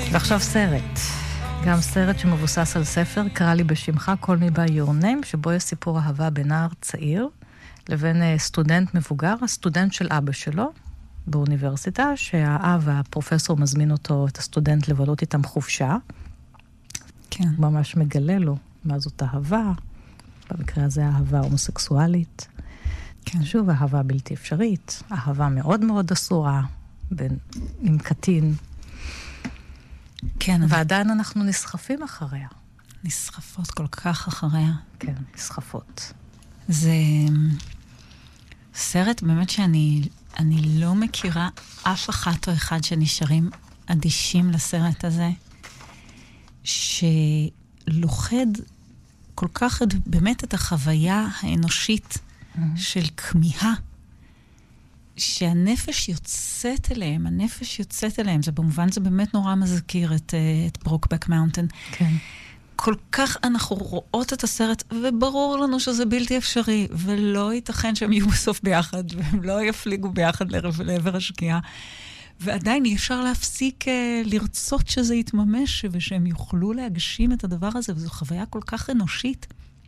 ועכשיו סרט. גם סרט שמבוסס על ספר, קרא לי בשמך, Call me by your name, שבו יש סיפור אהבה בין נער צעיר לבין סטודנט מבוגר, הסטודנט של אבא שלו באוניברסיטה, שהאב והפרופסור מזמין אותו, את הסטודנט, לבלות איתם חופשה. כן. הוא ממש מגלה לו מה זאת אהבה. במקרה הזה אהבה הומוסקסואלית. כן. שוב, אהבה בלתי אפשרית. אהבה מאוד מאוד אסורה, עם קטין. כן. ועדיין אנחנו נסחפים אחריה. נסחפות כל כך אחריה. כן, נסחפות. זה סרט באמת שאני לא מכירה אף אחת או אחד שנשארים אדישים לסרט הזה, שלוחד כל כך באמת את החוויה האנושית של כמיהה, שהנפש יוצאת אליהם, זה במובן זה באמת נורא מזכיר את ברוקבק מאונטן. כן. כל כך אנחנו רואות את הסרט, וברור לנו שזה בלתי אפשרי, ולא ייתכן שהם יהיו בסוף ביחד, והם לא יפליגו ביחד לעבר השקיעה. ועדיין אי אפשר להפסיק לרצות שזה יתממש, ושהם יוכלו להגשים את הדבר הזה, וזו חוויה כל כך אנושית,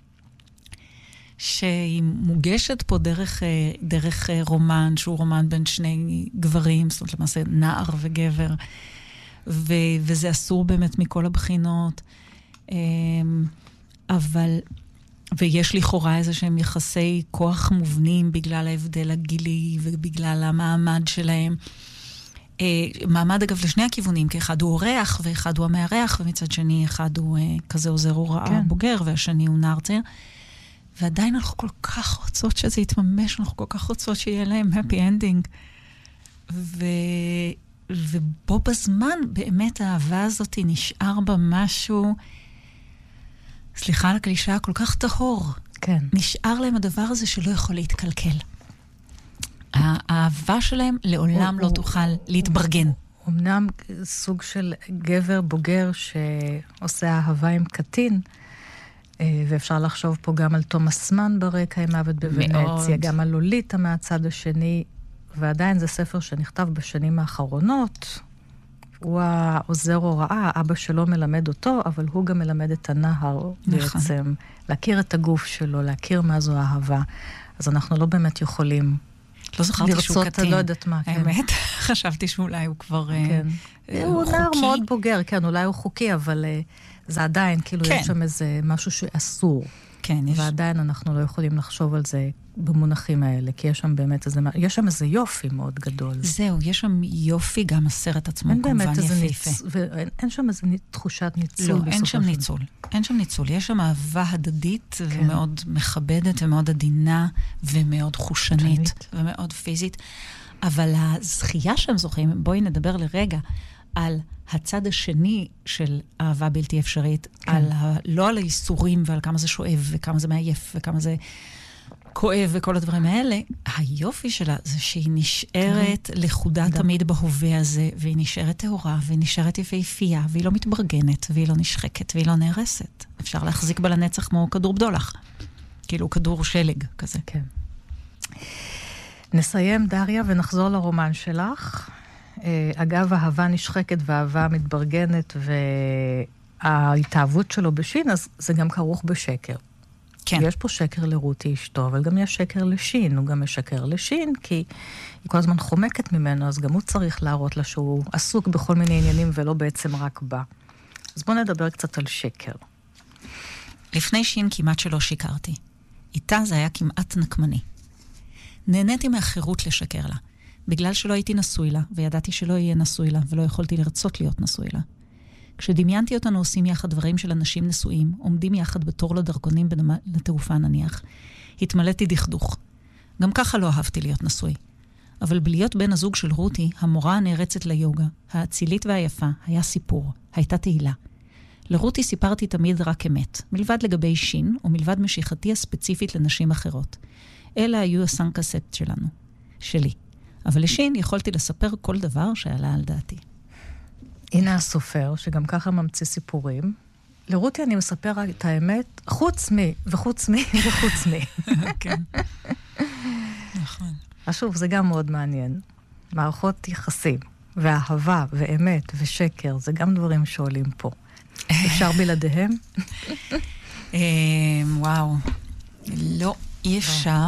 שהיא מוגשת פה דרך רומן, שהוא רומן בין שני גברים, זאת אומרת למעשה נער וגבר, וזה אסור באמת מכל הבחינות, אבל, ויש לכאורה איזה שהם יחסי כוח מובנים בגלל ההבדל הגילי ובגלל המעמד שלהם. מעמד אגב לשני הכיוונים, כי אחד הוא אורח ואחד הוא המארח, ומצד שני אחד הוא כזה עוזר הוראה כן. בוגר, והשני הוא נער צעיר. ועדיין אנחנו כל כך רוצות שזה יתממש, אנחנו כל כך רוצות שיהיה להם happy ending. ובו בזמן באמת האהבה הזאת נשאר בה משהו, סליחה על הקלישה, כל כך טהור. כן. נשאר להם הדבר הזה שלא יכול להתקלקל. האהבה שלהם לעולם לא תוכל להתברגן. אמנם סוג של גבר בוגר שעושה אהבה עם קטין, ואפשר לחשוב פה גם על תומאס מן ברקע עם מוות בוונציה, גם על לוליטה מהצד השני, ועדיין זה ספר שנכתב בשנים האחרונות. הוא העוזר הוראה, אבא שלו מלמד אותו, אבל הוא גם מלמד את הנער בעצם, להכיר את הגוף שלו, להכיר מה זו אהבה. אז אנחנו לא באמת יכולים לא זכרתי שהוא קטין. לא יודעת מה, כן. האמת, חשבתי שאולי הוא כבר כן. הוא נער מאוד בוגר, כן, אולי הוא חוקי, אבל זה עדיין, כאילו יש שם איזה משהו שאסור. כן, ועדיין אנחנו לא יכולים לחשוב על זה במונחים האלה, כי יש שם באמת יש שם איזה יופי מאוד גדול. זהו, יש שם יופי, גם הסרט עצמו כמובן יפהפה. אין שם איזה תחושת ניצול. לא, אין שם ניצול. אין שם ניצול. יש שם אהבה הדדית, ומאוד מכבדת, ומאוד עדינה, ומאוד חושנית, ומאוד פיזית. אבל הזכייה שהם זוכים, בואי נדבר לרגע, על הצד השני של אהבה בלתי אפשרית, לא על האיסורים ועל כמה זה שואב וכמה זה מעייף וכמה זה כואב וכל הדברים האלה. היופי שלה זה שהיא נשארת לחודה תמיד בהווה הזה, והיא נשארת טהורה, והיא נשארת יפהפייה, והיא לא מתברגנת, והיא לא נשחקת, והיא לא נהרסת. אפשר להחזיק בה לנצח כמו כדור בדולח. כאילו כדור שלג כזה. כן. נסיים דריה ונחזור לרומן שלך. אגב, אהבה נשחקת ואהבה מתברגנת וההתאהבות שלו בשין, אז זה גם כרוך בשקר. כן. יש פה שקר לרותי אשתו, אבל גם יש שקר לשין. הוא גם משקר לשין, כי היא כל הזמן חומקת ממנו, אז גם הוא צריך להראות לה שהוא עסוק בכל מיני עניינים ולא בעצם רק בה. אז בואו נדבר קצת על שקר. לפני שין כמעט שלא שיקרתי. איתה זה היה כמעט נקמני. נהניתי מהחירות לשקר לה. בגלל שלא הייתי נשוי לה, וידעתי שלא יהיה נשוי לה, ולא יכולתי לרצות להיות נשוי לה. כשדמיינתי אותנו עושים יחד דברים של אנשים נשואים, עומדים יחד בתור לדרכונים לתעופה נניח, התמלאתי דכדוך. גם ככה לא אהבתי להיות נשוי. אבל בלהיות בן הזוג של רותי, המורה הנערצת ליוגה, האצילית והיפה, היה סיפור, הייתה תהילה. לרותי סיפרתי תמיד רק אמת, מלבד לגבי שין, ומלבד משיכתי הספציפית לנשים אחרות. אלה היו הסנקספט שלנו, שלי. אבל לשין יכולתי לספר כל דבר שעלה על דעתי. הנה הסופר, שגם ככה ממציא סיפורים. לרותי אני מספר את האמת, חוץ מי, וחוץ מי, וחוץ מי. כן. נכון. שוב, זה גם מאוד מעניין. מערכות יחסים. ואהבה ואמת ושקר, זה גם דברים שעולים פה. אפשר בלעדיהם? וואו, לא, אי אפשר.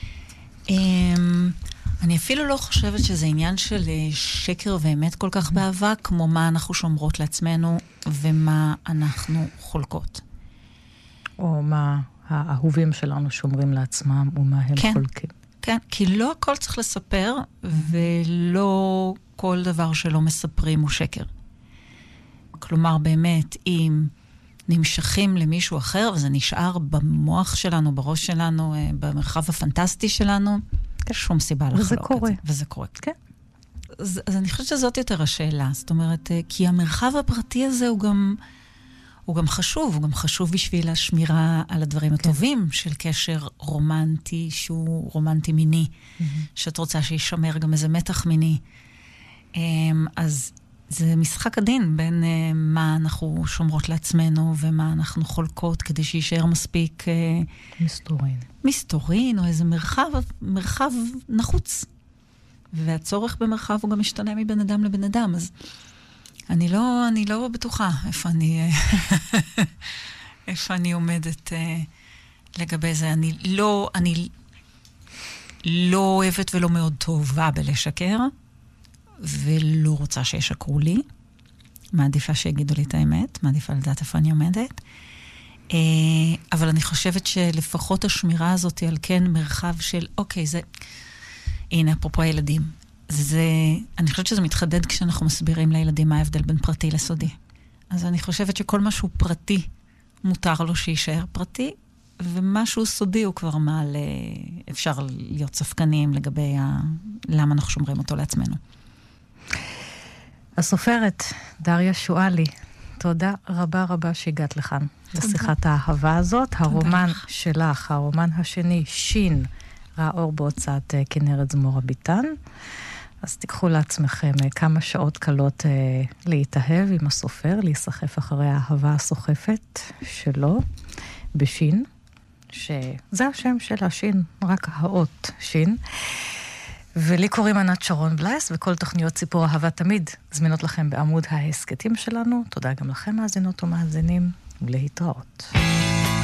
אני אפילו לא חושבת שזה עניין של שקר ואמת כל כך באהבה, כמו מה אנחנו שומרות לעצמנו ומה אנחנו חולקות. או מה האהובים שלנו שומרים לעצמם ומה הם חולקים. כן, כי לא הכל צריך לספר, ולא כל דבר שלא מספרים הוא שקר. כלומר, באמת, אם נמשכים למישהו אחר, וזה נשאר במוח שלנו, בראש שלנו, במרחב הפנטסטי שלנו, שום סיבה לחלוק את זה. וזה קורה. כן. אז אני חושבת שזאת יותר השאלה. זאת אומרת, כי המרחב הפרטי הזה הוא גם חשוב. הוא גם חשוב בשביל השמירה על הדברים הטובים של קשר רומנטי, שהוא רומנטי מיני, שאת רוצה שישמר גם איזה מתח מיני. אז זה משחק הדין בין מה אנחנו שומרות לעצמנו ומה אנחנו חולקות כדי שישאר מספיק מסתורין או איזה מרחב נחוץ. והצורך במרחב הוא גם משתנה מבן אדם לבן אדם. אז אני לא בטוחה איפה אני עומדת לגבי זה. אני לא אוהבת ולא מאוד טובה בלשקר. ולא רוצה שישקרו לי. מעדיפה שיגידו לי את האמת, מעדיפה לדעת איפה אני עומדת. אבל אני חושבת שלפחות השמירה הזאת על כן מרחב של, אוקיי, זה, הנה, אפרופו הילדים. אני חושבת שזה מתחדד כשאנחנו מסבירים לילדים מה ההבדל בין פרטי לסודי. אז אני חושבת שכל משהו פרטי מותר לו שישאר פרטי, ומשהו סודי הוא כבר אפשר להיות ספקניים לגבי למה אנחנו שומרים אותו לעצמנו. הסופרת דריה שואלי, תודה רבה רבה שהגעת לכאן לשיחת האהבה הזאת. הרומן שלך, הרומן השני, שין, ראה אור בהוצאת כנרת זמורה ביטן. אז תיקחו לעצמכם כמה שעות קלות להתאהב עם הסופר, להיסחף אחרי האהבה הסוחפת שלו בשין, שזה השם של השין, רק האות שין. ולי קוראים ענת שרון בלייס, וכל תוכניות סיפור אהבה תמיד זמינות לכם בעמוד ההסקטים שלנו. תודה גם לכם מאזינות ומאזינים, ולהתראות.